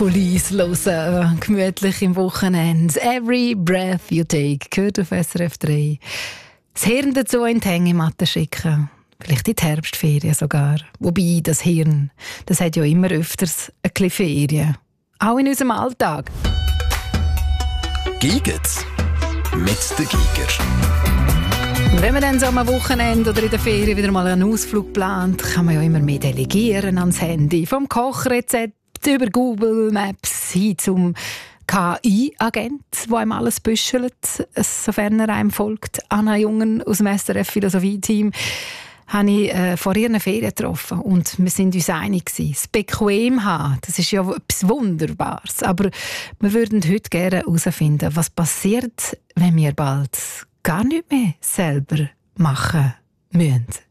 Police hören, gemütlich im Wochenende. Every breath you take, gehört auf SRF 3. Das Hirn dazu in die Hängematte schicken. Vielleicht in die Herbstferien sogar. Wobei, das Hirn, das hat ja immer öfters ein bisschen Ferien. Auch in unserem Alltag. Giget's mit den Giger. Wenn man dann so am Wochenende oder in der Ferien wieder mal einen Ausflug plant, kann man ja immer mehr delegieren ans Handy. Vom Kochrezept über Google Maps hin zum KI-Agent, der einem alles büschelt, sofern er einem folgt. Anna Jungen aus dem SRF-Philosophie-Team habe ich vor ihren Ferien getroffen und wir sind uns einig gewesen. Das bequem haben, das ist ja etwas Wunderbares. Aber wir würden heute gerne herausfinden, was passiert, wenn wir bald gar nicht mehr selber machen müssen.